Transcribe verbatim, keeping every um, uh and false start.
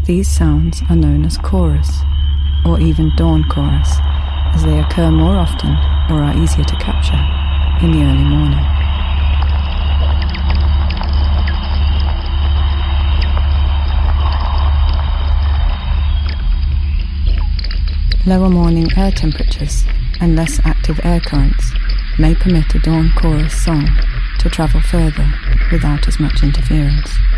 These sounds are known as chorus, or even dawn chorus, as they occur more often or are easier to capture in the early morning. Lower morning air temperatures and less active air currents may permit a dawn chorus song to travel further without as much interference.